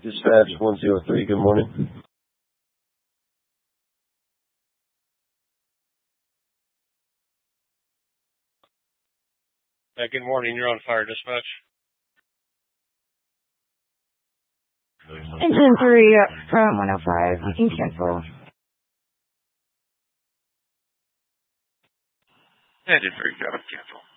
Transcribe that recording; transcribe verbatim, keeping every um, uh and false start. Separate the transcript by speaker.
Speaker 1: Dispatch one zero three, good morning.
Speaker 2: Uh, good morning. You're on fire, dispatch.
Speaker 3: Engine three from one oh five. You can cancel.
Speaker 4: Engine three, cancel.